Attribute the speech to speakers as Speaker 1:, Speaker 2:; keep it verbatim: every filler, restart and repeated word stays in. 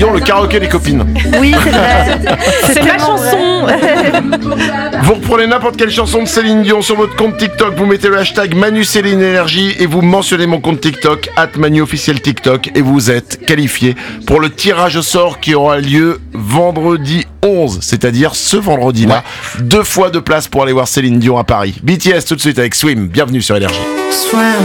Speaker 1: Dion, le karaoké des copines.
Speaker 2: Oui, c'est vrai.
Speaker 3: C'est, c'est ma chanson.
Speaker 1: Vous reprenez n'importe quelle chanson de Céline Dion sur votre compte TikTok, vous mettez le hashtag Manu Céline Énergie et vous mentionnez mon compte TikTok, arobase Manu officiel TikTok, et vous êtes qualifié pour le tirage au sort qui aura lieu vendredi onze, c'est-à-dire ce vendredi-là. Ouais. Deux fois de place pour aller voir Céline Dion à Paris. B T S tout de suite avec Swim, bienvenue sur Énergie.